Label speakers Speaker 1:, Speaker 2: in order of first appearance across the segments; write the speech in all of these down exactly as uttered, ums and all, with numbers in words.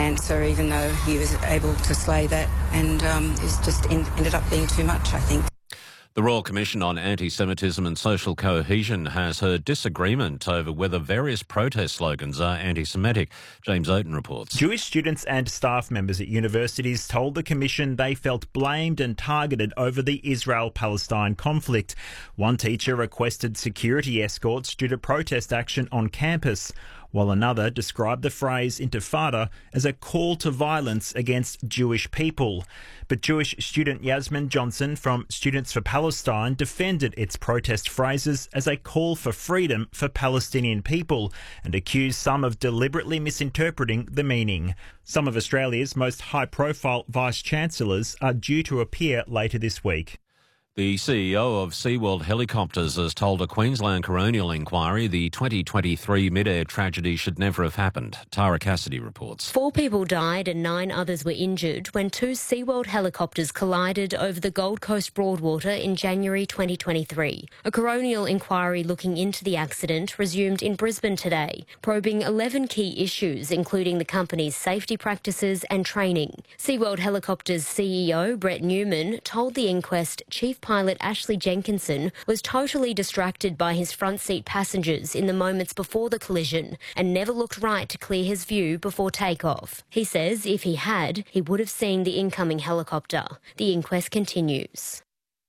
Speaker 1: cancer, even though he was able to slay that, and um, it was just en- ended up being too much, I think.
Speaker 2: The Royal Commission on Anti-Semitism and Social Cohesion has heard disagreement over whether various protest slogans are anti-Semitic. James Oaten reports.
Speaker 3: Jewish students and staff members at universities told the Commission they felt blamed and targeted over the Israel-Palestine conflict. One teacher requested security escorts due to protest action on campus, while another described the phrase intifada as a call to violence against Jewish people. But Jewish student Yasmin Johnson from Students for Palestine defended its protest phrases as a call for freedom for Palestinian people and accused some of deliberately misinterpreting the meaning. Some of Australia's most high-profile vice-chancellors are due to appear later this week.
Speaker 2: The C E O of SeaWorld Helicopters has told a Queensland coronial inquiry the twenty twenty-three mid-air tragedy should never have happened. Tara Cassidy reports.
Speaker 4: Four people died and nine others were injured when two SeaWorld helicopters collided over the Gold Coast Broadwater in January twenty twenty-three. A coronial inquiry looking into the accident resumed in Brisbane today, probing eleven key issues, including the company's safety practices and training. SeaWorld Helicopters C E O Brett Newman told the inquest Chief Pilot Ashley Jenkinson was totally distracted by his front seat passengers in the moments before the collision and never looked right to clear his view before takeoff. He says if he had, he would have seen the incoming helicopter. The inquest continues.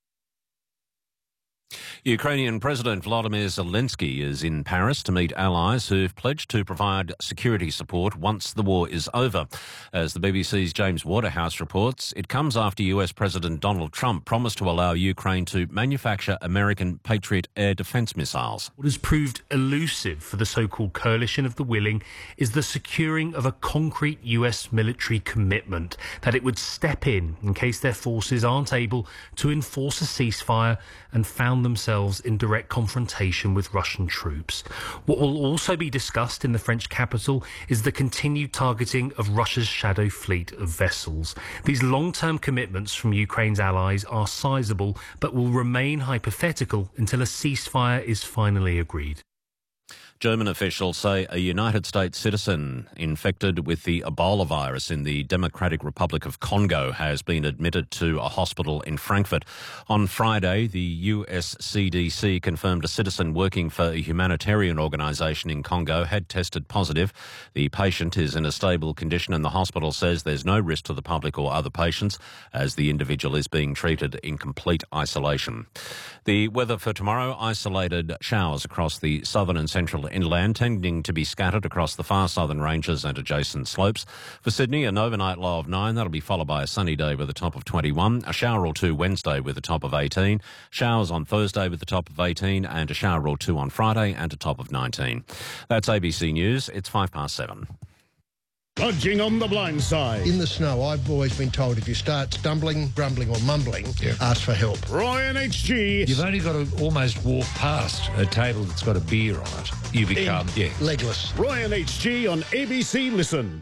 Speaker 2: Ukrainian President Volodymyr Zelensky is in Paris to meet allies who've pledged to provide security support once the war is over. As the B B C's James Waterhouse reports, it comes after U S President Donald Trump promised to allow Ukraine to manufacture American Patriot air defence missiles.
Speaker 5: What has proved elusive for the so-called coalition of the willing is the securing of a concrete U S military commitment that it would step in in case their forces aren't able to enforce a ceasefire and found themselves in direct confrontation with Russian troops. What will also be discussed in the French capital is the continued targeting of Russia's shadow fleet of vessels. These long-term commitments from Ukraine's allies are sizable, but will remain hypothetical until a ceasefire is finally agreed.
Speaker 2: German officials say a United States citizen infected with the Ebola virus in the Democratic Republic of Congo has been admitted to a hospital in Frankfurt. On Friday, the U S C D C confirmed a citizen working for a humanitarian organisation in Congo had tested positive. The patient is in a stable condition and the hospital says there's no risk to the public or other patients as the individual is being treated in complete isolation. The weather for tomorrow, isolated showers across the southern and central inland, tending to be scattered across the far southern ranges and adjacent slopes. For Sydney, an overnight low of nine. That'll be followed by a sunny day with a top of twenty-one. A shower or two Wednesday with a top of eighteen. Showers on Thursday with a top of eighteen and a shower or two on Friday and a top of nineteen. That's A B C News. It's five past seven.
Speaker 6: Dodging on the blind side.
Speaker 7: In the snow, I've always been told if you start stumbling, grumbling or mumbling, yeah. ask for help.
Speaker 6: Ryan H G.
Speaker 8: You've only got to almost walk past a table that's got a beer on it. You become,
Speaker 7: In
Speaker 8: yeah.
Speaker 7: legless.
Speaker 6: Ryan H G on A B C Listen.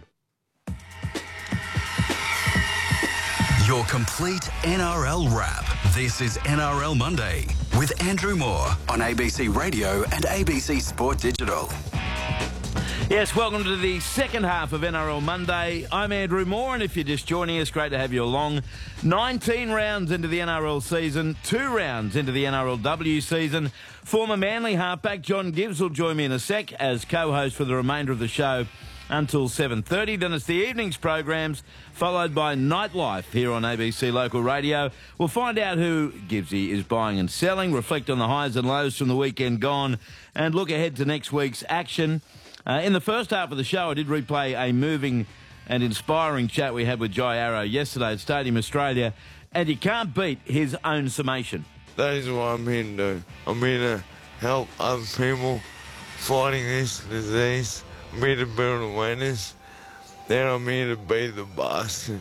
Speaker 9: Your complete N R L wrap. This is N R L Monday with Andrew Moore on A B C Radio and A B C Sport Digital.
Speaker 10: Yes, welcome to the second half of N R L Monday. I'm Andrew Moore, and if you're just joining us, great to have you along. nineteen rounds into the N R L season, two rounds into the N R L W season. Former Manly halfback John Gibbs will join me in a sec as co-host for the remainder of the show until seven thirty. Then it's the evening's programs, followed by Nightlife here on A B C Local Radio. We'll find out who Gibbsy is buying and selling, reflect on the highs and lows from the weekend gone, and look ahead to next week's action. Uh, in the first half of the show, I did replay a moving and inspiring chat we had with Jai Arrow yesterday at Stadium Australia, and you can't beat his own summation.
Speaker 11: That is what I'm here to do. I'm here to help other people fighting this disease. I'm here to build awareness. Then I'm here to be the bastard.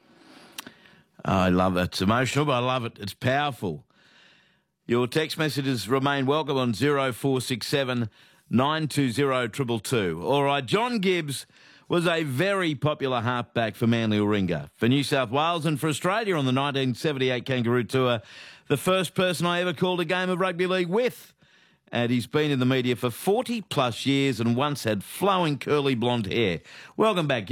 Speaker 10: I love it. It's emotional, but I love it. It's powerful. Your text messages remain welcome on zero four six seven nine two zero two two two. All right, John Gibbs was a very popular halfback for Manly Warringah, for New South Wales and for Australia on the nineteen seventy-eight Kangaroo Tour, the first person I ever called a game of rugby league with. And he's been in the media for forty plus years and once had flowing curly blonde hair. Welcome back,